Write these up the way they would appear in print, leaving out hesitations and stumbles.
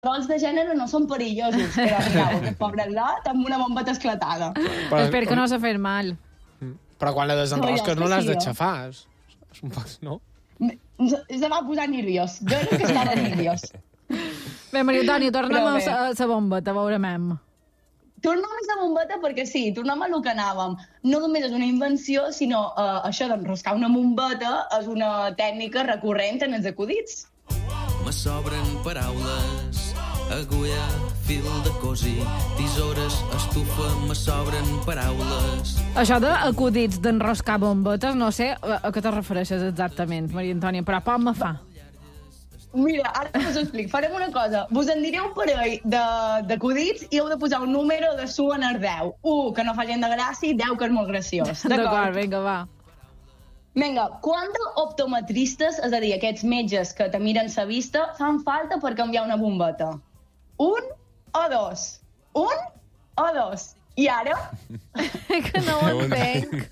rols de gènere no són perillosos, però mireu, aquest pobre lot amb una bombeta esclatada. Espero que no s'ha fet mal. Però quan la desenrosques no l'has sí, d'aixafar. És un poc, no? Se va posar nerviós. Jo crec que estava nerviós. Bé, Maria Antònia, tornem Però bé. a la bombeta, veurem. Tornem a la bombeta perquè sí, tornem a lo que anàvem. No només és una invenció, sinó això d'enroscar una bombeta és una tècnica recurrent en els acudits. Me sobren paraules, agulla, fil de cosir, tisores, estufa, me sobren paraules. Això d'acudits d'enroscar bombetes, no sé a què te refereixes exactament, Maria Antònia, però poc me fa. Mira, ara us ho explico. Farem una cosa. Vos en diré un parell d'acudits i heu de posar un número de su en el 10. 1, que no fa gent de gràcia, i 10, que és molt graciós. D'acord, vinga, va. Vinga, quants optometristes, és a dir, aquests metges que te miren sa vista, fan falta per canviar una bombeta? 1 o 2? 1 o 2? I ara? Que no ho entenc.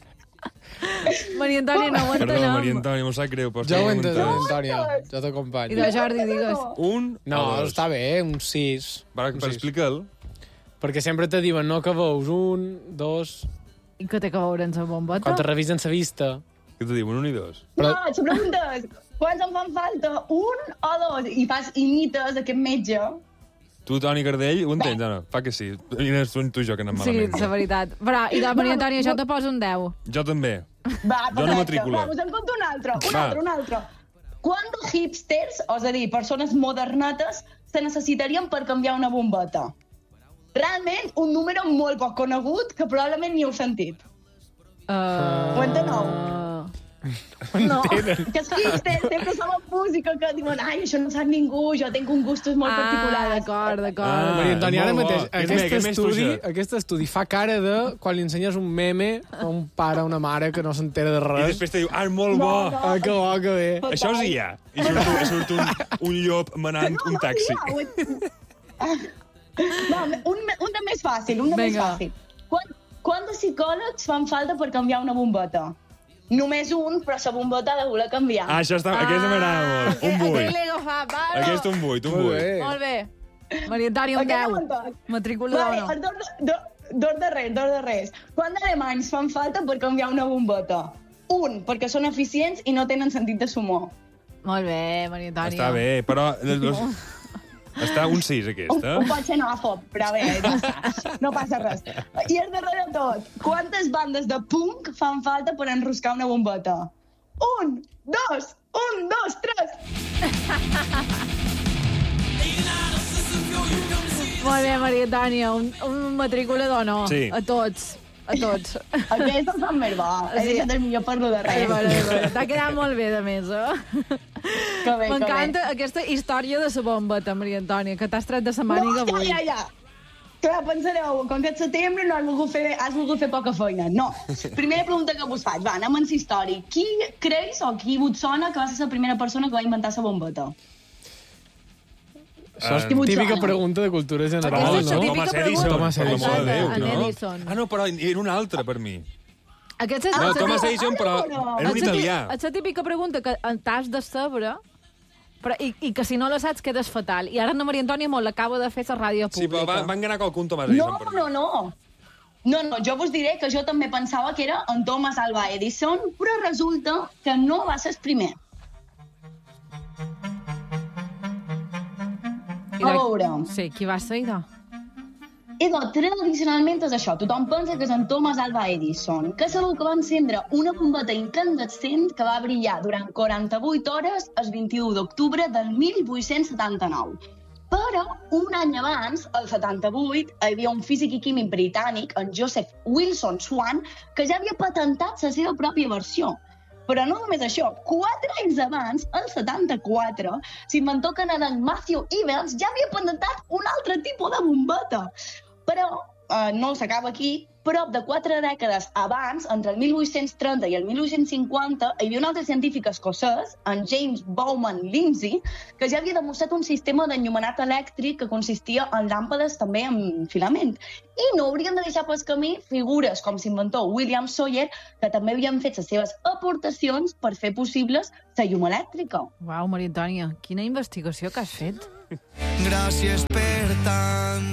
Maria Antònia, no ho Perdó, Maria entenem. Antònia, m'ho sap greu, però... Jo ho entenc, preguntes. Antònia. Jo I t'acompanyo. de Jordi, digues. Un No, o dos? està bé, un 6. Per explica'l. Perquè sempre te diuen, no, que veus 1, 2... I que té que veure en la bombeta? Quan te revisen la vista. Què te diuen, un i dos? No, si preguntes quants em fan falta, 1 o 2? I imites aquest metge. Tu, Toni Cardell, ho entens, Anna? Fa que sí. Mira, tu i jo que anem Sí, malament. és la veritat. Però, i de Maria Antònia, jo te poso un 10. Jo també. Va, Jo no matriculo. Va, us en conto un altre, Va. un altre. Quant de hipsters, és a dir, persones modernetes, se necessitarien per canviar una bombeta? Realment, un número molt poc conegut que probablement ni heu sentit. Ho enteneu? No, que els hipsters sempre som amb música que diuen ai, això no sap ningú, jo tinc un gustos molt particulars. D'acord, d'acord. Ah, Maria Antònia, ara molt bo. mateix, Què és més fluixet? aquest estudi fa cara de quan li ensenyes un meme a un pare o una mare que no s'entera de I res. després te diu, ah, és molt bo. No. Ah, que bo, que bé. Això és IA. I surt un llop manant un taxi. Va, un de més fàcil, un de més Vinga. fàcil. Quant de psicòlegs fan falta per canviar una bombeta? Només un, però la bombeta ha de voler canviar. Ah, això està... Aquesta m'agrada molt. Un Aquell 8. l'he agafat, va. Aquest un 8, un Molt 8. bé. Molt bé. Maria Antònia, un Aquest 10. aguantat. Matricula Vale, o no? dos de res. Quants alemanys fan falta per canviar una bombeta? Un, perquè són eficients i no tenen sentit de sumor. Molt bé, Maria Antònia. Està bé, però... Està un 6, aquesta. Un pot ser nòfob, però bé, no passa res. I el darrere de tot, quantes bandes de punk fan falta per enroscar una bombeta? 1, 2, 1, 2, 3. Molt bé, Maria Antònia. Un matriculador no. Sí. A tots. A tots. Aquests són més bo. He deixat el millor per lo de res. T'ha quedat molt bé, de més, Que bé, M'encanta aquesta història de la bombeta, Maria Antònia, que t'has tret de la màniga avui. Ja. Clar, pensareu, com que és setembre no has volgut fer poca feina. No. Primera pregunta que vos faig. Va, anem en història. Qui creus o qui vos sona que va ser la primera persona que va inventar la bombeta? Això és Qui típica sona? pregunta de cultura general, Aquesta és la no? típica Thomas pregunta. Edison, Thomas per l'amor de Edison. Déu, En no? Edison. Ah, no, però era un altre per mi. Aquesta és No, la Thomas típica- Edison, però era un italià. És la típica pregunta que t'has de saber, però, i que si no la saps quedes fatal. I ara la Maria Antònia molt l'acaba de fer a la ràdio Sí, però pública. van ganar qualcun Thomas No, Edison per mi. no, jo vos diré que jo també pensava que era en Thomas Alva Edison, però resulta que no va ser el primer. A veure. Sí, qui va ser, idò? Tradicionalment és això. Tothom pensa que és en Thomas Alva Edison, que sabeu que va encendre una bombeta incandescent que va brillar durant 48 hores el 21 d'octubre del 1879. Però un any abans, el 78, hi havia un físic i químic britànic, en Joseph Wilson Swan, que ja havia patentat la seva pròpia versió. Però no només això, 4 anys abans, el 74, l'inventor canadenc Matthew Evans ja havia patentat un altre tipus de bombeta. Però no s'acaba aquí. Prop de 4 dècades abans, entre el 1830 i el 1850, hi havia un altre científic escocès, en James Bowman Lindsay, que ja havia demostrat un sistema d'enllumenat elèctric que consistia en làmpades també amb filament. I no hauríem de deixar pel camí figures com l'inventor William Sawyer, que també havien fet les seves aportacions per fer possibles la llum elèctrica. Uau, Maria Antònia, quina investigació que has fet. Gràcies per tant.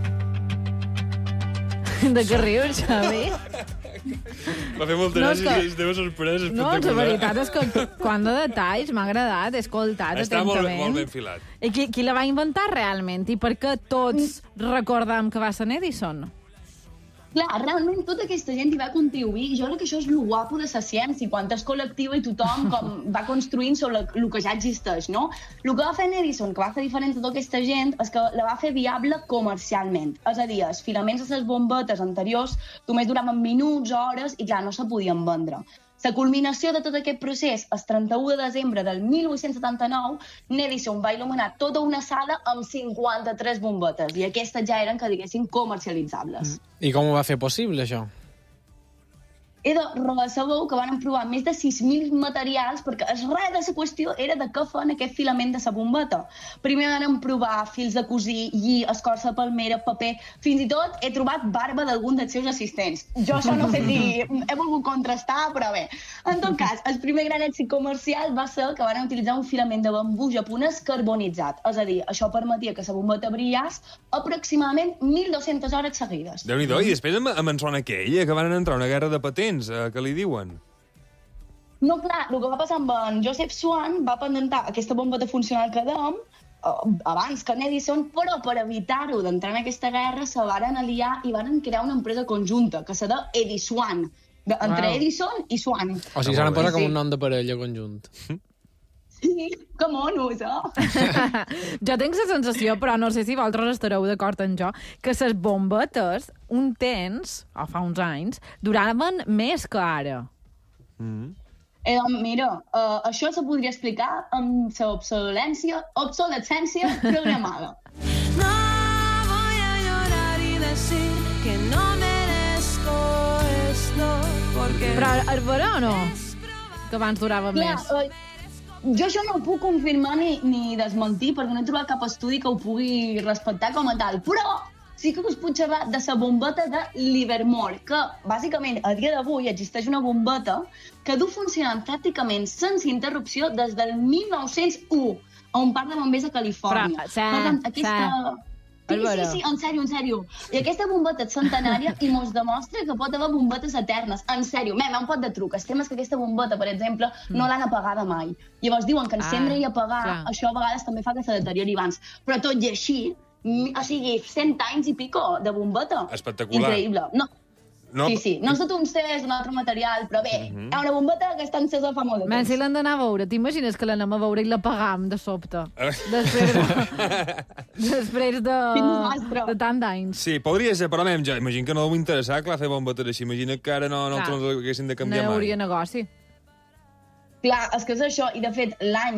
De què rius, Xavi? Va fer molta gràcia i es deu sorpresa. No, la veritat és que quant de detalls m'ha agradat, he escoltat Està atentament. molt ben filat. I qui la va inventar realment? I per què tots recordam que va ser Edison? Clar, realment tota aquesta gent hi va contribuir. Jo crec que això és el guapo de la ciència, quan és col·lectiva i tothom com va construint sobre el que ja existeix, no? El que va fer Edison, que va fer diferent de tota aquesta gent, és que la va fer viable comercialment. És a dir, els filaments de les bombetes anteriors només duraven minuts, hores, i clar, no se podien vendre. La culminació de tot aquest procés, el 31 de desembre del 1879, Edison va il·luminar tota una sala amb 53 bombetes, i aquestes ja eren, que diguéssim, comercialitzables. I com ho va fer possible, això? He de saber que van provar més de 6.000 materials, perquè el res de la qüestió era de què fan aquest filament de la bombeta. Primer van provar fils de cosir, lli, escorça de palmera, paper... Fins i tot he trobat barba d'algun dels seus assistents. Jo això no sé si he volgut contrastar, però bé. En tot cas, el primer gran èxit comercial va ser que van utilitzar un filament de bambú japonès carbonitzat. És a dir, això permetia que la bombeta brillés aproximadament 1.200 hores seguides. Déu-n'hi-do, i després amb en son aquell, que van entrar una guerra de patents, que li diuen? No, clar, el que va passar amb en Joseph Swan va patentar aquesta bombeta funcional que dèiem abans que en Edison, però per evitar-ho d'entrar en aquesta guerra se varen aliar i varen crear una empresa conjunta, que se deia Ediswan, entre Edison i Swan. O sigui, s'han posat com un nom de parella conjunt. Sí, que monos, Jo tinc la sensació, però no sé si vosaltres estareu d'acord amb jo, que les bombetes, un temps, o fa uns anys, duraven més que ara. Mira, això se podria explicar amb la obsolescència programada. No voy a llorar y decir que no merezco esto porque... Però és vera o no? Que abans durava més. Jo això no ho puc confirmar ni desmentir, perquè no he trobat cap estudi que ho pugui respectar com a tal. Però sí que us puc xerrar de la bombeta de Livermore, que, bàsicament, a dia d'avui existeix una bombeta que du funcionant pràcticament sense interrupció des del 1901 a un parc de bombers a Califòrnia. Sí, en sèrio. I aquesta bombeta és centenària i mos demostra que pot haver bombetes eternes. En sèrio, un pot de truc. El tema és que aquesta bombeta, per exemple, no l'han apagada mai. Llavors diuen que encendre i apagar, això a vegades també fa que se deteriori abans. Però tot i així, o sigui, 100 anys i pico de bombeta. Espectacular. Increïble. No. Sí, no és de tungstè, és un altre material, però bé, hi ha una bombeta que està encesa fa molt de temps. Si l'hem d'anar a veure, t'imagines que l'anem a veure i l'apagam de sobte? Després de tant d'anys. Sí, podria ser, però jo imagino que no deu interessar, clar, fer bombetes així. Imagina que ara no haguessin de canviar mai. No hi hauria negoci. Clar, és que és això, i de fet l'any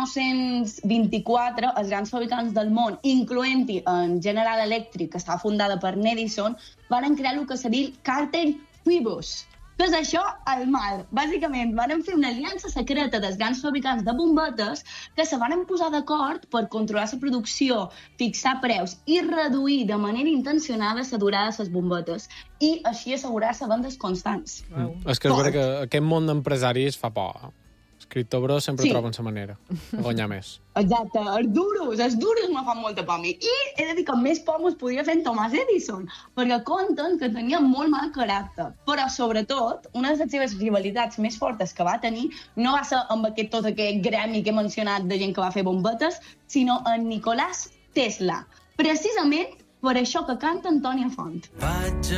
1924 els grans fabricants del món, incloent-hi en General Electric, que estava fundada per Edison, van crear el que seria el Carter Phoebus. Què és això? El mal. Bàsicament, van fer una aliança secreta dels grans fabricants de bombetes que se van posar d'acord per controlar la producció, fixar preus i reduir de manera intencionada la durada de les bombetes i així assegurar-se vendes constants. És que és vera que aquest món d'empresaris fa por. Escriptors sempre troben la manera de guanyar més. Exacte, els duros me fan molta por a mi. I he de dir que més por mos podria fer en Thomas Edison, perquè conten que tenia molt mal caràcter. Però, sobretot, una de les seves rivalitats més fortes que va tenir no va ser amb tot aquest gremi que he mencionat de gent que va fer bombetes, sinó en Nicolás Tesla. Precisament per això que canta Antònia Font. Vaig